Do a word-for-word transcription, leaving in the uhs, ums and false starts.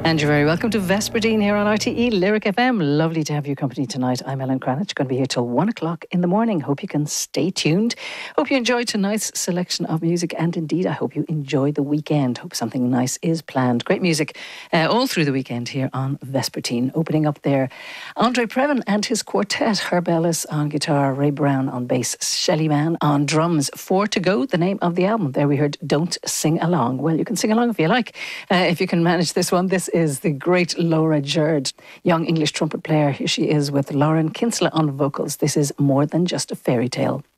And you're very welcome to Vesperdine here on R T E Lyric F M. Lovely to have your company tonight. I'm Ellen Cranich, going to be here till one o'clock in the morning. Hope you can stay tuned. Hope you enjoyed tonight's selection of music, and indeed I hope you enjoy the weekend. Hope something nice is planned. Great music uh, all through the weekend here on Vespertine. Opening up there, Andre Previn and his quartet, Herb Ellis on guitar, Ray Brown on bass, Shelley Mann on drums. Four to go, the name of the album. There we heard Don't Sing Along. Well, you can sing along if you like, uh, if you can manage this one. This is the great Laura Jerd, young English trumpet player. Here she is with Lauren Kinsella on vocals. This is More Than Just a Fairy Tale.